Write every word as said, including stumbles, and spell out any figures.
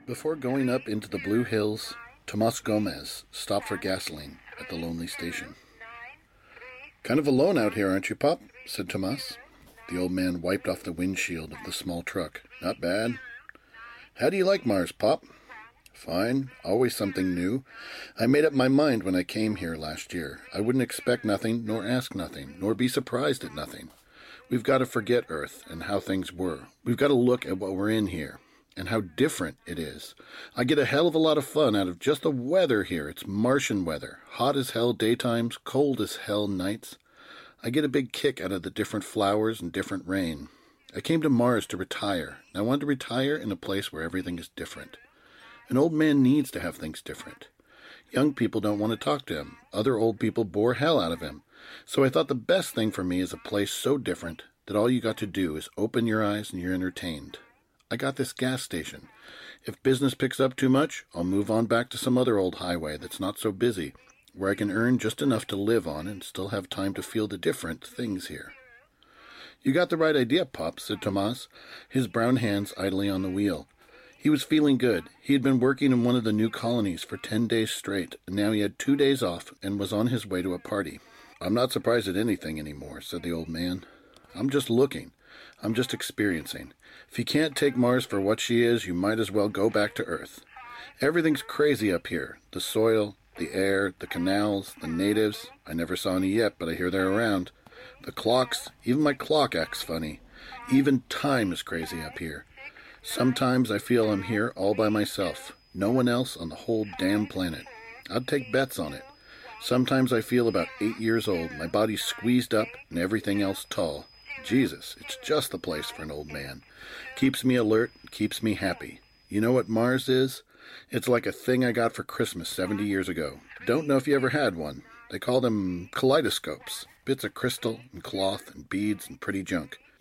Before going up into the Blue Hills, Tomas Gomez stopped for gasoline at the lonely station. "Kind of alone out here, aren't you, Pop?" said Tomas. The old man wiped off the windshield of the small truck. "Not bad." "How do you like Mars, Pop?" "Fine. Always something new. I made up my mind when I came here last year. I wouldn't expect nothing, nor ask nothing, nor be surprised at nothing. We've got to forget Earth and how things were. We've got to look at what we're in here, and how different it is. I get a hell of a lot of fun out of just the weather here. It's Martian weather. Hot as hell daytimes, cold as hell nights. I get a big kick out of the different flowers and different rain. I came to Mars to retire, and I want to retire in a place where everything is different. An old man needs to have things different. Young people don't want to talk to him. Other old people bore hell out of him. So I thought the best thing for me is a place so different that all you got to do is open your eyes and you're entertained. I got this gas station. If business picks up too much, I'll move on back to some other old highway that's not so busy, where I can earn just enough to live on and still have time to feel the different things here." "You got the right idea, Pop," said Tomas, his brown hands idly on the wheel. He was feeling good. He had been working in one of the new colonies for ten days straight, and now he had two days off and was on his way to a party. "I'm not surprised at anything anymore," said the old man. "I'm just looking. I'm just experiencing. If you can't take Mars for what she is, you might as well go back to Earth. Everything's crazy up here. The soil, the air, the canals, the natives. I never saw any yet, but I hear they're around. The clocks, even my clock acts funny. Even time is crazy up here. Sometimes I feel I'm here all by myself. No one else on the whole damn planet. I'd take bets on it. Sometimes I feel about eight years old, my body squeezed up and everything else tall. Jesus, it's just the place for an old man. Keeps me alert, keeps me happy. You know what Mars is? It's like a thing I got for Christmas seventy years ago. Don't know if you ever had one. They call them kaleidoscopes. Bits of crystal and cloth and beads and pretty junk.